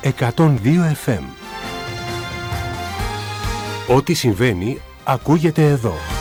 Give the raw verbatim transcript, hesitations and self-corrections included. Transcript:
εκατόν δύο εφ εμ. Ό,τι συμβαίνει ακούγεται εδώ.